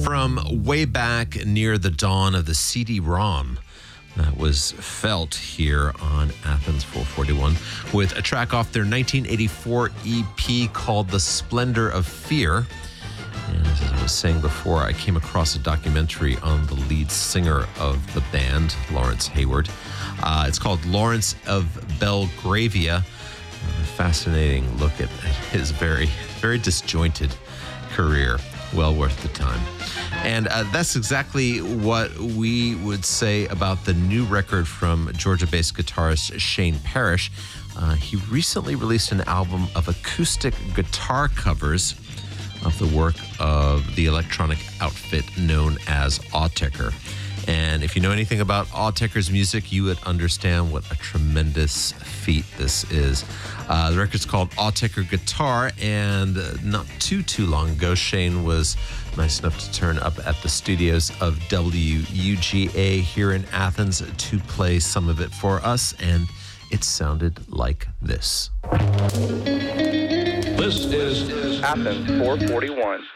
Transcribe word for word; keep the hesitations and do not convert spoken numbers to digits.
From way back near the dawn of the C D ROM, that was felt here on Athens four forty-one with a track off their nineteen eighty-four E P called The Splendor of Fear. And as I was saying before, I came across a documentary on the lead singer of the band, Lawrence Hayward. Uh, it's called Lawrence of Belgravia. A fascinating look at his very, very disjointed career. Well worth the time. And uh, that's exactly what we would say about the new record from Georgia-based guitarist Shane Parrish. Uh, he recently released an album of acoustic guitar covers of the work of the electronic outfit known as Autechre. And if you know anything about Autechre's music, you would understand what a tremendous feat this is. Uh, the record's called Autechre Guitar, and not too, too long ago, Shane was nice enough to turn up at the studios of W U G A here in Athens to play some of it for us, and it sounded like this. This is Athens four forty-one.